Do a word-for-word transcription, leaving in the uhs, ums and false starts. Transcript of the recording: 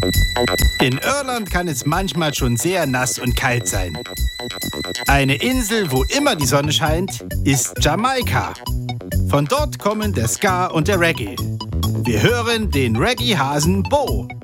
In Irland kann es manchmal schon sehr nass und kalt sein. Eine Insel, wo immer die Sonne scheint, ist Jamaika. Von dort kommen der Ska und der Reggae. Wir hören den Reggae-Hasen Bo.